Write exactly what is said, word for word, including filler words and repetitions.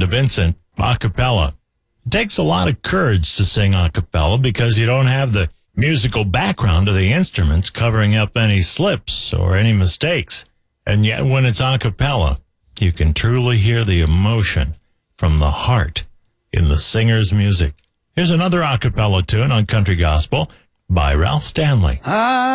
De Vincent, a cappella. It takes a lot of courage to sing a cappella because you don't have the musical background of the instruments covering up any slips or any mistakes. And yet when it's a cappella, you can truly hear the emotion from the heart in the singer's music. Here's another a cappella tune on Country Gospel by Ralph Stanley. I